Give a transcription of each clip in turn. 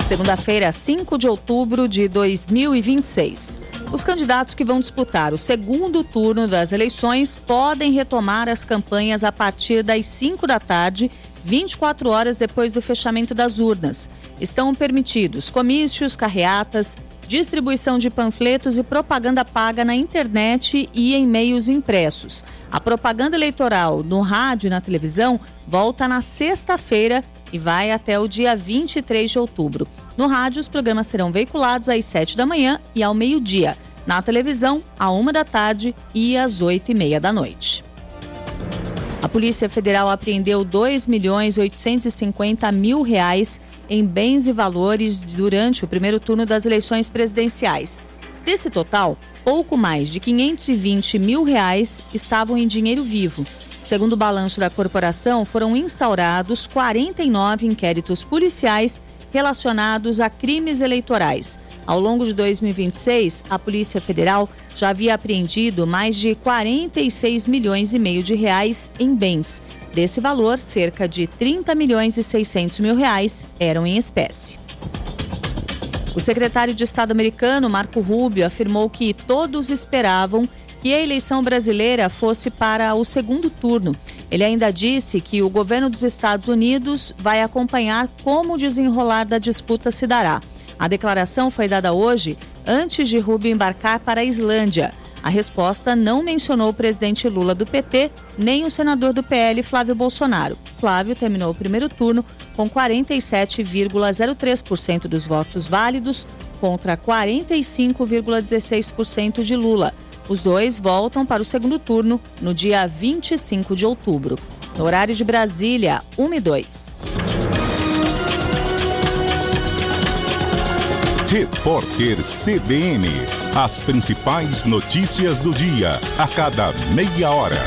Segunda-feira, 5 de outubro de 2026. Os candidatos que vão disputar o segundo turno das eleições podem retomar as campanhas a partir das 5 da tarde, 24 horas depois do fechamento das urnas. Estão permitidos comícios, carreatas, distribuição de panfletos e propaganda paga na internet e em meios impressos. A propaganda eleitoral no rádio e na televisão volta na sexta-feira e vai até o dia 23 de outubro. No rádio, os programas serão veiculados às 7 da manhã e ao meio-dia. Na televisão, à 1 da tarde e às 8h30 da noite. A Polícia Federal apreendeu R$2.850.000 em bens e valores durante o primeiro turno das eleições presidenciais. Desse total, pouco mais de R$520 mil estavam em dinheiro vivo. Segundo o balanço da corporação, foram instaurados 49 inquéritos policiais relacionados a crimes eleitorais. Ao longo de 2026, a Polícia Federal já havia apreendido mais de R$46,5 milhões em bens. Desse valor, cerca de R$30,600,000 eram em espécie. O secretário de Estado americano, Marco Rubio, afirmou que todos esperavam que a eleição brasileira fosse para o segundo turno. Ele ainda disse que o governo dos Estados Unidos vai acompanhar como o desenrolar da disputa se dará. A declaração foi dada hoje, antes de Rubio embarcar para a Islândia. A resposta não mencionou o presidente Lula do PT, nem o senador do PL, Flávio Bolsonaro. Flávio terminou o primeiro turno com 47,03% dos votos válidos contra 45,16% de Lula. Os dois voltam para o segundo turno no dia 25 de outubro. No horário de Brasília, 1h02. Repórter CBN. As principais notícias do dia, a cada meia hora.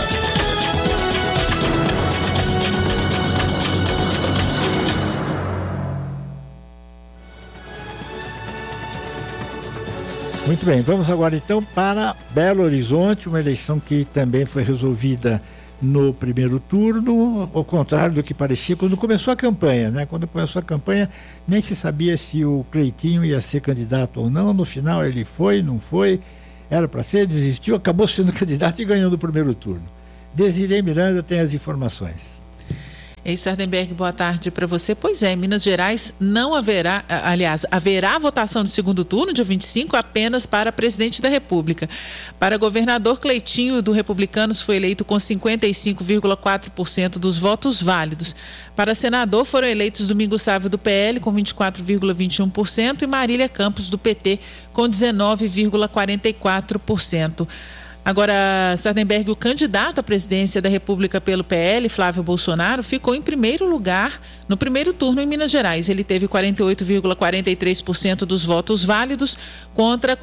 Muito bem, vamos agora então para Belo Horizonte, uma eleição que também foi resolvida no primeiro turno, ao contrário do que parecia quando começou a campanha, né? Quando começou a campanha, nem se sabia se o Cleitinho ia ser candidato ou não. No final ele foi, não foi, era para ser, desistiu, acabou sendo candidato e ganhou no primeiro turno. Desirê Miranda tem as informações. Ei, Sardenberg, boa tarde para você. Pois é, em Minas Gerais não haverá, haverá votação do segundo turno, dia 25, apenas para presidente da República. Para governador, Cleitinho, do Republicanos, foi eleito com 55,4% dos votos válidos. Para senador, foram eleitos Domingos Sávio, do PL, com 24,21% e Marília Campos, do PT, com 19,44%. Agora, Sardenberg, o candidato à presidência da República pelo PL, Flávio Bolsonaro, ficou em primeiro lugar no primeiro turno em Minas Gerais. Ele teve 48,43% dos votos válidos contra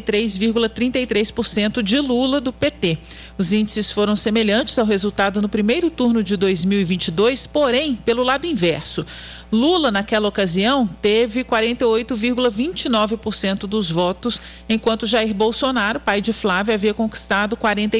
43,33% de Lula, do PT. Os índices foram semelhantes ao resultado no primeiro turno de 2022, porém, pelo lado inverso. Lula, naquela ocasião, teve 48,29% dos votos, enquanto Jair Bolsonaro, pai de Flávio, havia conquistado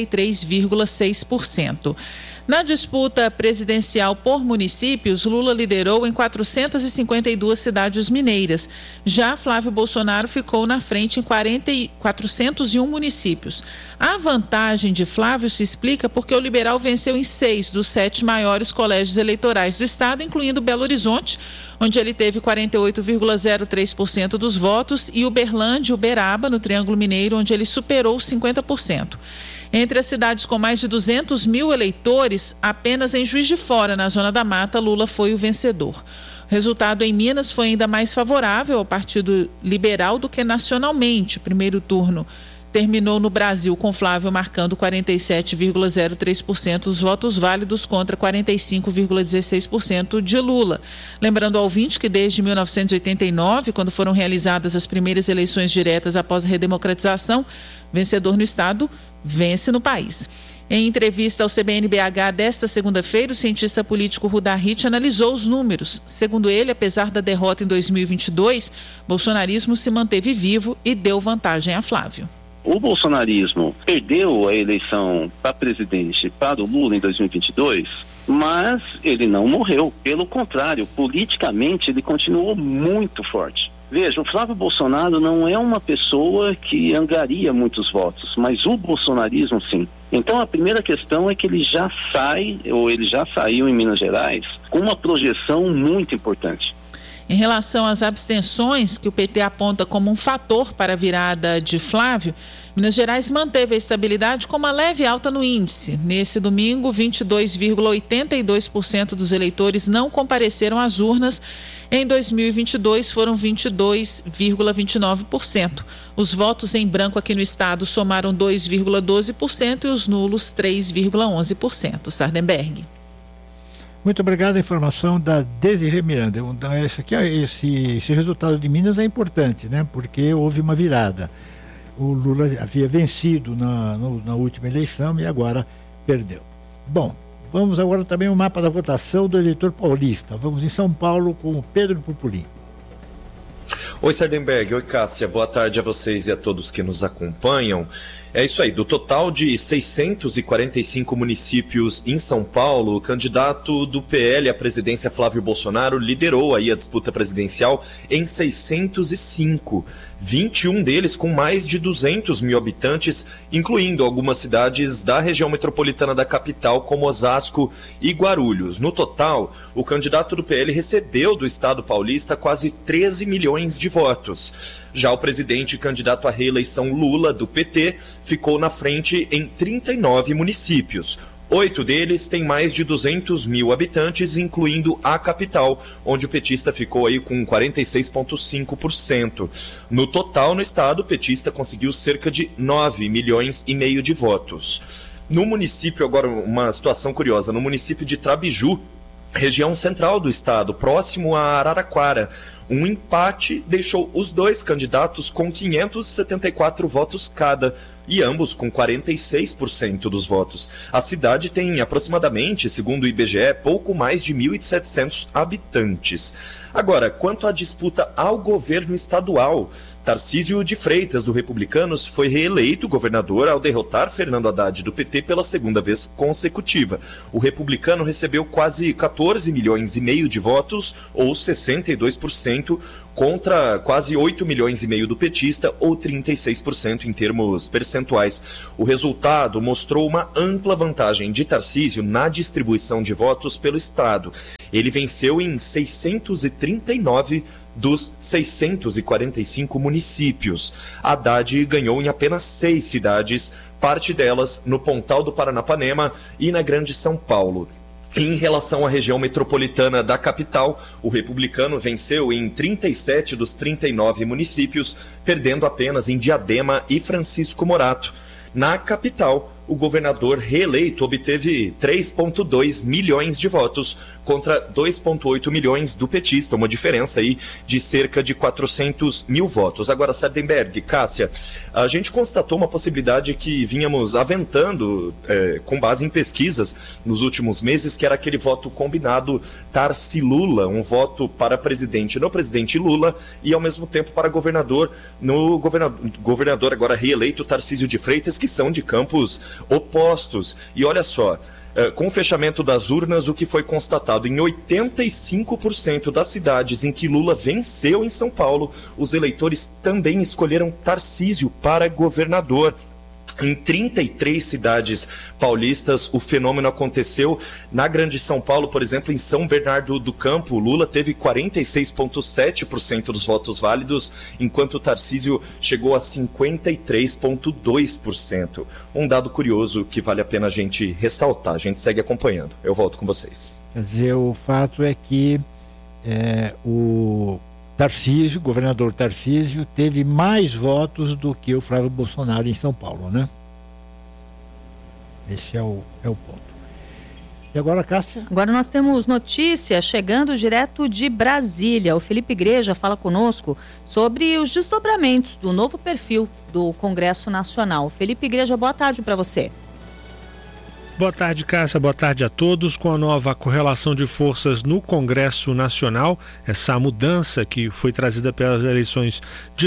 43,6%. Na disputa presidencial por municípios, Lula liderou em 452 cidades mineiras. Já Flávio Bolsonaro ficou na frente em 401 municípios. A vantagem de Flávio se explica porque o liberal venceu em 6 dos 7 maiores colégios eleitorais do estado, incluindo Belo Horizonte, onde ele teve 48,03% dos votos, e Uberlândia e Uberaba, no Triângulo Mineiro, onde ele superou 50%. Entre as cidades com mais de 200 mil eleitores, apenas em Juiz de Fora, na Zona da Mata, Lula foi o vencedor. O resultado em Minas foi ainda mais favorável ao Partido Liberal do que nacionalmente. O primeiro turno terminou no Brasil com Flávio marcando 47,03% dos votos válidos contra 45,16% de Lula. Lembrando ao ouvinte que desde 1989, quando foram realizadas as primeiras eleições diretas após a redemocratização, vencedor no estado vence no país. Em entrevista ao CBN-BH desta segunda-feira, o cientista político Rudá Hit analisou os números. Segundo ele, apesar da derrota em 2022, o bolsonarismo se manteve vivo e deu vantagem a Flávio. O bolsonarismo perdeu a eleição para presidente para o Lula em 2022, mas ele não morreu. Pelo contrário, politicamente ele continuou muito forte. Veja, o Flávio Bolsonaro não é uma pessoa que angaria muitos votos, mas o bolsonarismo sim. Então a primeira questão é que ele já saiu em Minas Gerais com uma projeção muito importante. Em relação às abstenções, que o PT aponta como um fator para a virada de Flávio, Minas Gerais manteve a estabilidade com uma leve alta no índice. Nesse domingo, 22,82% dos eleitores não compareceram às urnas. Em 2022, foram 22,29%. Os votos em branco aqui no estado somaram 2,12% e os nulos 3,11%. Sardenberg. Muito obrigado, a informação da Desirê Miranda. Esse resultado de Minas é importante, né? Porque houve uma virada. O Lula havia vencido na última eleição e agora perdeu. Bom, vamos agora também ao mapa da votação do eleitor paulista. Vamos em São Paulo com o Pedro Purpurim. Oi, Sardenberg. Oi, Cássia. Boa tarde a vocês e a todos que nos acompanham. É isso aí, do total de 645 municípios em São Paulo, o candidato do PL à presidência, Flávio Bolsonaro, liderou aí a disputa presidencial em 605, 21 deles com mais de 200 mil habitantes, incluindo algumas cidades da região metropolitana da capital, como Osasco e Guarulhos. No total, o candidato do PL recebeu do estado paulista quase 13 milhões de votos. Já o presidente e candidato à reeleição Lula, do PT, ficou na frente em 39 municípios. 8 deles têm mais de 200 mil habitantes, incluindo a capital, onde o petista ficou aí com 46,5%. No total, no estado, o petista conseguiu cerca de 9 milhões e meio de votos. No município, agora uma situação curiosa, no município de Trabiju, região central do estado, próximo a Araraquara, um empate deixou os dois candidatos com 574 votos cada, e ambos com 46% dos votos. A cidade tem aproximadamente, segundo o IBGE, pouco mais de 1.700 habitantes. Agora, quanto à disputa ao governo estadual, Tarcísio de Freitas, do Republicanos, foi reeleito governador ao derrotar Fernando Haddad, do PT, pela segunda vez consecutiva. O republicano recebeu quase 14 milhões e meio de votos, ou 62%, contra quase 8 milhões e meio do petista, ou 36% em termos percentuais. O resultado mostrou uma ampla vantagem de Tarcísio na distribuição de votos pelo estado. Ele venceu em 639 dos 645 municípios. Haddad ganhou em apenas 6 cidades, parte delas no Pontal do Paranapanema e na Grande São Paulo. Em relação à região metropolitana da capital, o republicano venceu em 37 dos 39 municípios, perdendo apenas em Diadema e Francisco Morato. Na capital, o governador reeleito obteve 3,2 milhões de votos contra 2,8 milhões do petista, uma diferença aí de cerca de 400 mil votos. Agora, Sardenberg, Cássia, a gente constatou uma possibilidade que vínhamos aventando com base em pesquisas nos últimos meses, que era aquele voto combinado Tarci-Lula, um voto para presidente no presidente Lula e ao mesmo tempo para governador no governador agora reeleito Tarcísio de Freitas, que são de campos opostos. E olha só, com o fechamento das urnas, o que foi constatado em 85% das cidades em que Lula venceu em São Paulo, os eleitores também escolheram Tarcísio para governador. Em 33 cidades paulistas, o fenômeno aconteceu. Na Grande São Paulo, por exemplo, em São Bernardo do Campo, Lula teve 46,7% dos votos válidos, enquanto o Tarcísio chegou a 53,2%. Um dado curioso que vale a pena a gente ressaltar. A gente segue acompanhando. Eu volto com vocês. Quer dizer, o fato é que o Tarcísio, governador Tarcísio, teve mais votos do que o Flávio Bolsonaro em São Paulo, né? Esse é o ponto. E agora, Cássia? Agora nós temos notícia chegando direto de Brasília. O Felipe Igreja fala conosco sobre os desdobramentos do novo perfil do Congresso Nacional. Felipe Igreja, boa tarde para você. Boa tarde, Cássia. Boa tarde a todos. Com a nova correlação de forças no Congresso Nacional, essa mudança que foi trazida pelas eleições de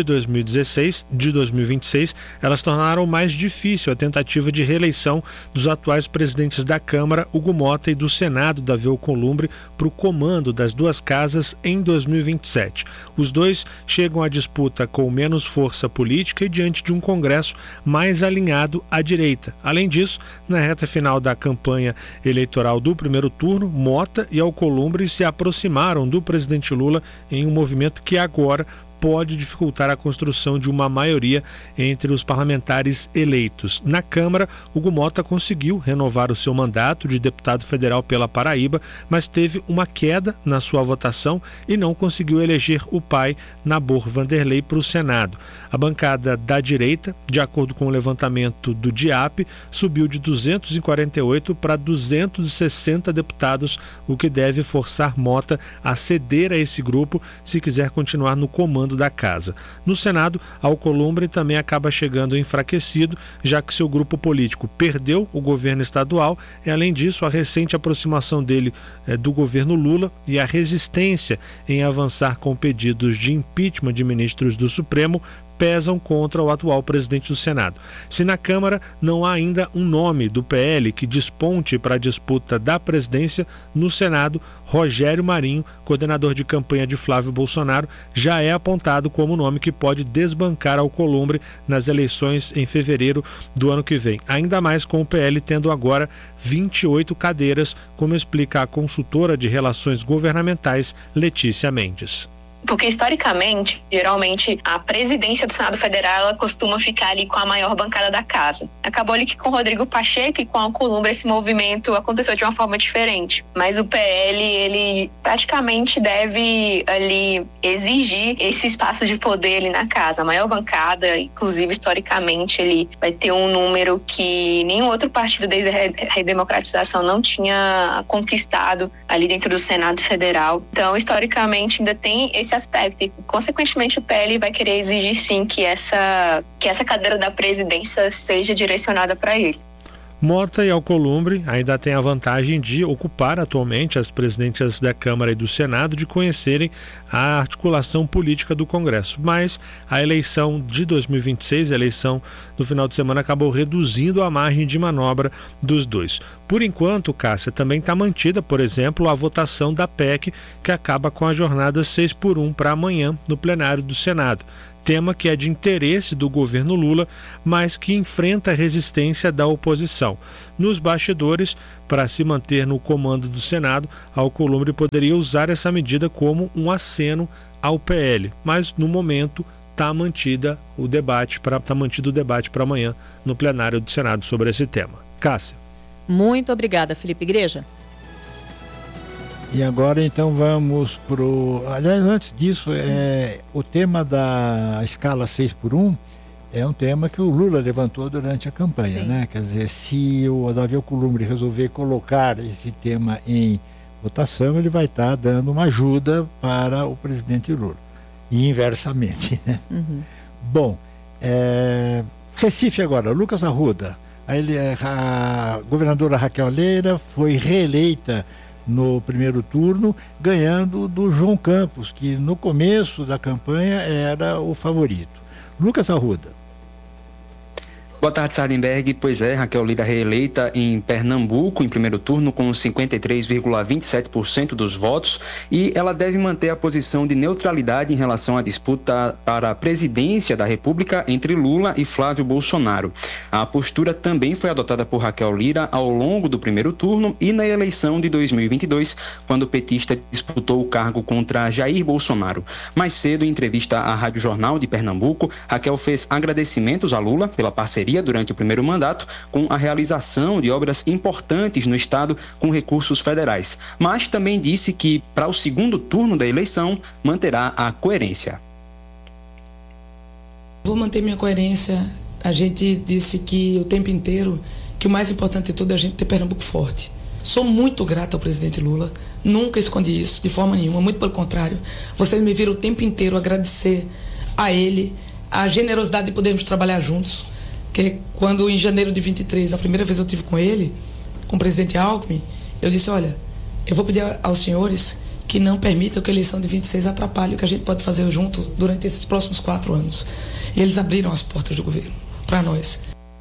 2026, elas tornaram mais difícil a tentativa de reeleição dos atuais presidentes da Câmara, Hugo Mota, e do Senado, Davi Alcolumbre, para o comando das duas casas em 2027. Os dois chegam à disputa com menos força política e diante de um Congresso mais alinhado à direita. Além disso, na reta final da campanha eleitoral do primeiro turno, Mota e Alcolumbre se aproximaram do presidente Lula em um movimento que agora pode dificultar a construção de uma maioria entre os parlamentares eleitos. Na Câmara, Hugo Mota conseguiu renovar o seu mandato de deputado federal pela Paraíba, mas teve uma queda na sua votação e não conseguiu eleger o pai, Nabor Vanderlei, para o Senado. A bancada da direita, de acordo com o levantamento do DIAP, subiu de 248 para 260 deputados, o que deve forçar Mota a ceder a esse grupo se quiser continuar no comando da casa. No Senado, Alcolumbre também acaba chegando enfraquecido, já que seu grupo político perdeu o governo estadual e, além disso, a recente aproximação dele do governo Lula e a resistência em avançar com pedidos de impeachment de ministros do Supremo pesam contra o atual presidente do Senado. Se na Câmara não há ainda um nome do PL que desponte para a disputa da presidência, no Senado, Rogério Marinho, coordenador de campanha de Flávio Bolsonaro, já é apontado como nome que pode desbancar Alcolumbre nas eleições em fevereiro do ano que vem. Ainda mais com o PL tendo agora 28 cadeiras, como explica a consultora de relações governamentais Letícia Mendes. Porque, historicamente, geralmente, a presidência do Senado Federal ela costuma ficar ali com a maior bancada da casa. Acabou ali que com Rodrigo Pacheco e com Alcolumbre esse movimento aconteceu de uma forma diferente. Mas o PL, ele praticamente deve ali exigir esse espaço de poder ali na casa. A maior bancada, inclusive, historicamente, ele vai ter um número que nenhum outro partido desde a redemocratização não tinha conquistado ali dentro do Senado Federal. Então, historicamente, ainda tem esse aspecto e, consequentemente, o PL vai querer exigir sim que essa cadeira da presidência seja direcionada para ele. Mota e Alcolumbre ainda têm a vantagem de ocupar atualmente as presidências da Câmara e do Senado, de conhecerem a articulação política do Congresso. Mas a eleição de 2026, a eleição do final de semana, acabou reduzindo a margem de manobra dos dois. Por enquanto, Cássia, também está mantida, por exemplo, a votação da PEC, que acaba com a jornada 6x1 para amanhã no plenário do Senado. Tema que é de interesse do governo Lula, mas que enfrenta a resistência da oposição. Nos bastidores, para se manter no comando do Senado, Alcolumbre poderia usar essa medida como um aceno ao PL, mas no momento está mantido o debate para amanhã no plenário do Senado sobre esse tema. Cássia. Muito obrigada, Felipe Igreja. E agora então vamos aliás, antes disso, o tema da escala 6x1 é um tema que o Lula levantou durante a campanha, né? Quer dizer, se o Davi Alcolumbre resolver colocar esse tema em votação, ele vai estar dando uma ajuda para o presidente Lula. E inversamente, né? Uhum. Bom, Recife agora, Lucas Arruda. A governadora Raquel Lira foi reeleita no primeiro turno, ganhando do João Campos, que no começo da campanha era o favorito. Lucas Arruda. Boa tarde, Sardenberg. Pois é, Raquel Lira reeleita em Pernambuco em primeiro turno com 53,27% dos votos, e ela deve manter a posição de neutralidade em relação à disputa para a presidência da República entre Lula e Flávio Bolsonaro. A postura também foi adotada por Raquel Lira ao longo do primeiro turno e na eleição de 2022, quando o petista disputou o cargo contra Jair Bolsonaro. Mais cedo, em entrevista à Rádio Jornal de Pernambuco, Raquel fez agradecimentos a Lula pela parceria durante o primeiro mandato com a realização de obras importantes no estado com recursos federais, mas também disse que para o segundo turno da eleição manterá a coerência. Vou manter minha coerência. A gente disse que o tempo inteiro que o mais importante de tudo é a gente ter Pernambuco forte. Sou muito grato ao presidente Lula, nunca escondi isso de forma nenhuma, muito pelo contrário. Vocês me viram o tempo inteiro agradecer a ele a generosidade de podermos trabalhar juntos. Que quando em janeiro de 23, a primeira vez eu estive com ele, com o presidente Alckmin, eu disse, olha, eu vou pedir aos senhores que não permitam que a eleição de 26 atrapalhe o que a gente pode fazer junto durante esses próximos 4 anos. E eles abriram as portas do governo para nós.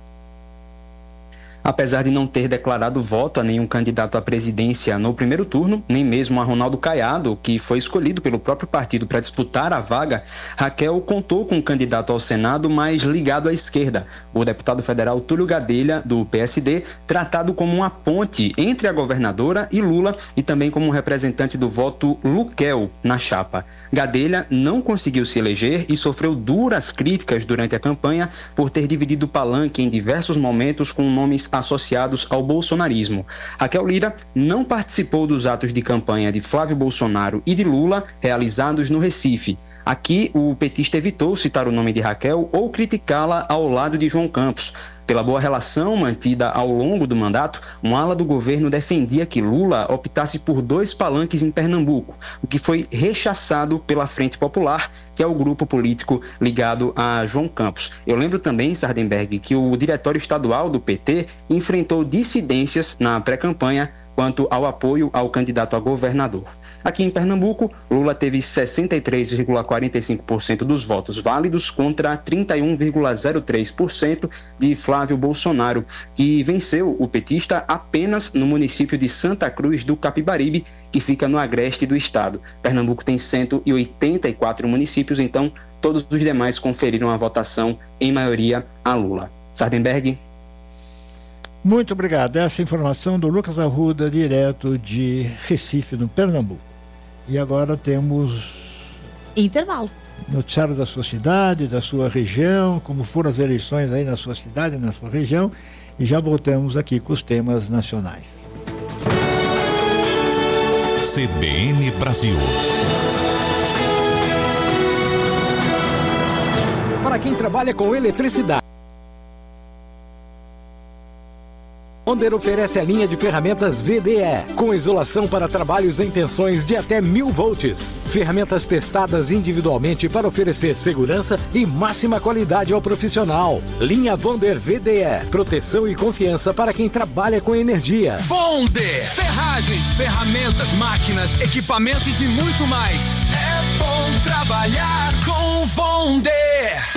Apesar de não ter declarado voto a nenhum candidato à presidência no primeiro turno, nem mesmo a Ronaldo Caiado, que foi escolhido pelo próprio partido para disputar a vaga, Raquel contou com um candidato ao Senado mais ligado à esquerda, o deputado federal Túlio Gadelha, do PSD, tratado como uma ponte entre a governadora e Lula e também como um representante do voto Luquel na chapa. Gadelha não conseguiu se eleger e sofreu duras críticas durante a campanha por ter dividido o palanque em diversos momentos com nomes associados ao bolsonarismo. Raquel Lira não participou dos atos de campanha de Flávio Bolsonaro e de Lula realizados no Recife. Aqui, o petista evitou citar o nome de Raquel ou criticá-la ao lado de João Campos. Pela boa relação mantida ao longo do mandato, uma ala do governo defendia que Lula optasse por 2 palanques em Pernambuco, o que foi rechaçado pela Frente Popular, que é o grupo político ligado a João Campos. Eu lembro também, Sardenberg, que o diretório estadual do PT enfrentou dissidências na pré-campanha quanto ao apoio ao candidato a governador. Aqui em Pernambuco, Lula teve 63,45% dos votos válidos contra 31,03% de Flávio Bolsonaro, que venceu o petista apenas no município de Santa Cruz do Capibaribe, que fica no agreste do estado. Pernambuco tem 184 municípios, então todos os demais conferiram a votação em maioria a Lula. Sardenberg. Muito obrigado. Essa informação do Lucas Arruda, direto de Recife, no Pernambuco. E agora temos intervalo. Noticiário da sua cidade, da sua região, como foram as eleições aí na sua cidade, na sua região, e já voltamos aqui com os temas nacionais. CBN Brasil. Para quem trabalha com eletricidade, Vonder oferece a linha de ferramentas VDE, com isolação para trabalhos em tensões de até 1000 volts. Ferramentas testadas individualmente para oferecer segurança e máxima qualidade ao profissional. Linha Vonder VDE, proteção e confiança para quem trabalha com energia. Vonder, ferragens, ferramentas, máquinas, equipamentos e muito mais. É bom trabalhar com Vonder.